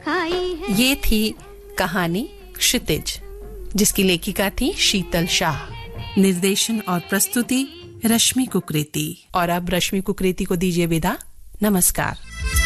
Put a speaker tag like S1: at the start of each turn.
S1: ये थी कहानी क्षितिज, जिसकी लेखिका थी शीतल शाह।
S2: निर्देशन और प्रस्तुति रश्मि कुकरेती।
S1: और अब रश्मि कुकरेती को दीजिए विदा। नमस्कार।